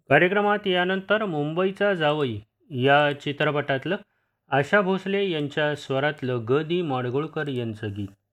कार्यक्रमात यानंतर मुंबईचा जावई या चित्रपटातलं आशा भोसले यांच्या स्वरातलं ग. दी. माडगूळकर यांचं गीत.